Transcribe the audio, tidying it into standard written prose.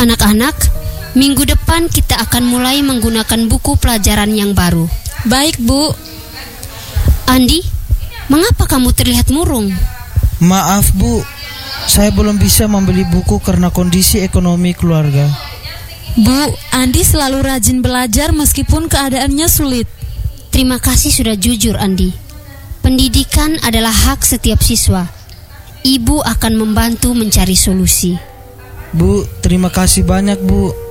Anak-anak, minggu depan kita akan mulai menggunakan buku pelajaran yang baru. Baik, Bu. Andi, mengapa kamu terlihat murung? Maaf, Bu. Saya belum bisa membeli buku karena kondisi ekonomi keluarga. Bu, Andi selalu rajin belajar meskipun keadaannya sulit. Terima kasih sudah jujur, Andi. Pendidikan adalah hak setiap siswa. Ibu akan membantu mencari solusi. Bu, terima kasih banyak, Bu.